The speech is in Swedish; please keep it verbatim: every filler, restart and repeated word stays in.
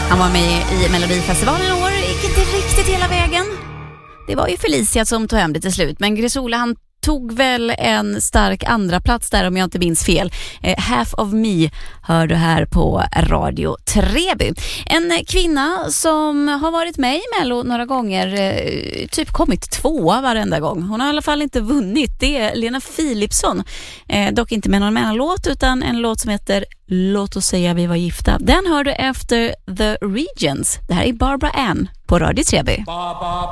Han var med i Melodifestivalen i år, gick inte riktigt hela vägen. Det var ju Felicia som tog hem det till slut, men Grisola han tog väl en stark andra plats där om jag inte minns fel. Eh, Half of Me hör du här på Radio Treby. En kvinna som har varit med i Mello några gånger, eh, typ kommit tvåa varenda gång. Hon har i alla fall inte vunnit. Det är Lena Philipsson. Eh, dock inte med någon mellanlåt utan en låt som heter Låt oss säga vi var gifta. Den hör du efter The Regions. Det här är Barbara Ann på Radio Treby.